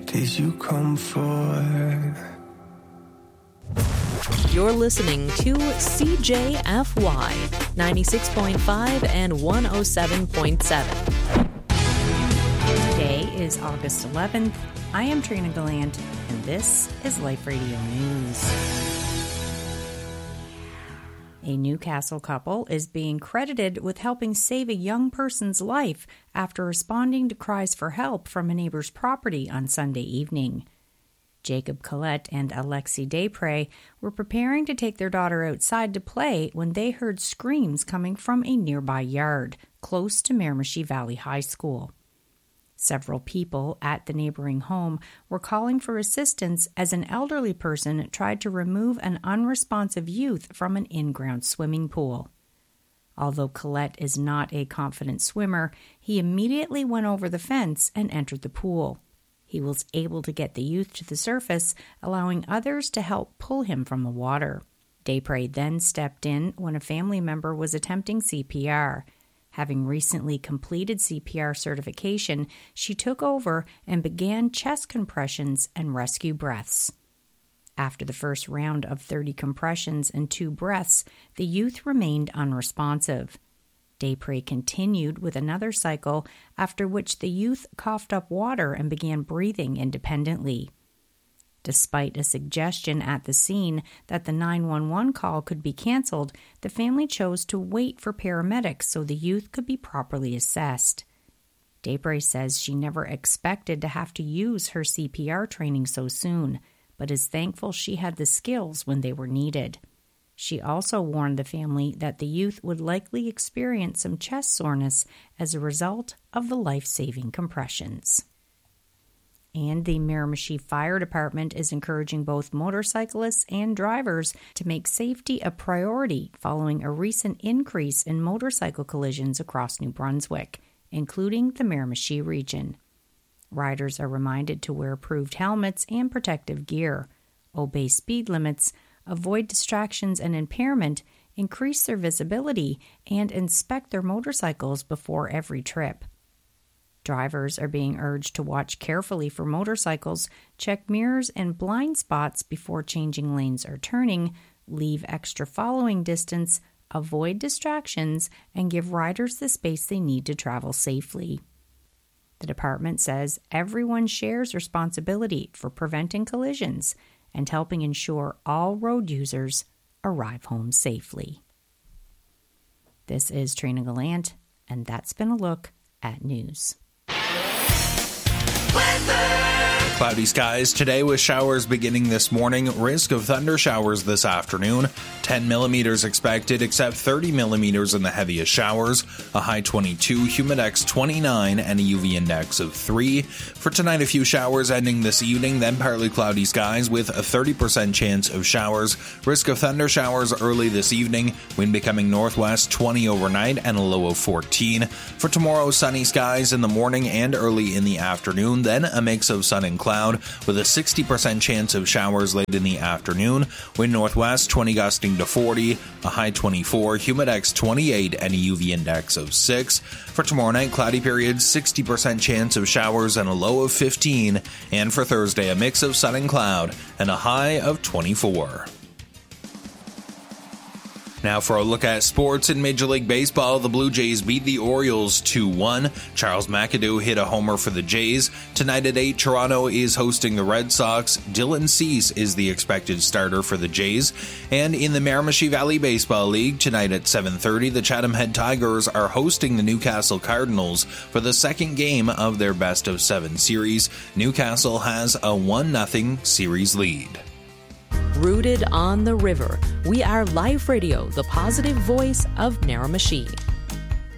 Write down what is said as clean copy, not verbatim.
days you come for. You're listening to CJFY 96.5 and 107.7. Today is August 11th. I am Trina Gallant, and this is Life Radio News. A Newcastle couple is being credited with helping save a young person's life after responding to cries for help from a neighbor's property on Sunday evening. Jacob Collette and Alexi Desprez were preparing to take their daughter outside to play when they heard screams coming from a nearby yard, close to Miramichi Valley High School. Several people at the neighboring home were calling for assistance as an elderly person tried to remove an unresponsive youth from an in-ground swimming pool. Although Collette is not a confident swimmer, he immediately went over the fence and entered the pool. He was able to get the youth to the surface, allowing others to help pull him from the water. Desprez then stepped in when a family member was attempting CPR. Having recently completed CPR certification, she took over and began chest compressions and rescue breaths. After the first round of 30 compressions and 2 breaths, the youth remained unresponsive. Desprez continued with another cycle, after which the youth coughed up water and began breathing independently. Despite a suggestion at the scene that the 911 call could be canceled, the family chose to wait for paramedics so the youth could be properly assessed. Desprez says she never expected to have to use her CPR training so soon, but is thankful she had the skills when they were needed. She also warned the family that the youth would likely experience some chest soreness as a result of the life-saving compressions. And the Miramichi Fire Department is encouraging both motorcyclists and drivers to make safety a priority following a recent increase in motorcycle collisions across New Brunswick, including the Miramichi region. Riders are reminded to wear approved helmets and protective gear, obey speed limits, avoid distractions and impairment, increase their visibility, and inspect their motorcycles before every trip. Drivers are being urged to watch carefully for motorcycles, check mirrors and blind spots before changing lanes or turning, leave extra following distance, avoid distractions, and give riders the space they need to travel safely. The department says everyone shares responsibility for preventing collisions and helping ensure all road users arrive home safely. This is Trina Gallant, and that's been a look at news. Cloudy skies today with showers beginning this morning. Risk of thunder showers this afternoon. 10 millimeters expected, except 30 millimeters in the heaviest showers. A high 22, humidex 29, and a UV index of 3. For tonight, a few showers ending this evening, then partly cloudy skies with a 30% chance of showers. Risk of thunder showers early this evening. Wind becoming northwest 20 overnight and a low of 14. For tomorrow, sunny skies in the morning and early in the afternoon, then a mix of sun and cloud with a 60% chance of showers late in the afternoon. Wind northwest 20 gusting to 40, a high 24, humidex 28, and a UV index of 6. For tomorrow night, cloudy periods, 60% chance of showers and a low of 15. And for Thursday, a mix of sun and cloud and a high of 24. Now for a look at sports in Major League Baseball, the Blue Jays beat the Orioles 2-1. Charles McAdoo hit a homer for the Jays. Tonight at 8, Toronto is hosting the Red Sox. Dylan Cease is the expected starter for the Jays. And in the Miramichi Valley Baseball League, tonight at 7:30, the Chatham Head Tigers are hosting the Newcastle Cardinals for the second game of their best-of-7 series. Newcastle has a 1-0 series lead. Rooted on the river, we are Life Radio, the positive voice of Miramichi.